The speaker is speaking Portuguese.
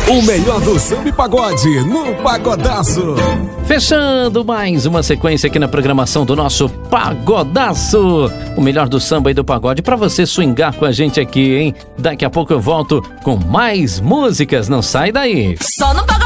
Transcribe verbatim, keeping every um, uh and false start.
O melhor do samba e pagode no Pagodaço. Fechando mais uma sequência aqui na programação do nosso Pagodaço. O melhor do samba e do pagode pra você swingar com a gente aqui, hein? Daqui a pouco eu volto com mais músicas. Não sai daí. Só no Pagodaço.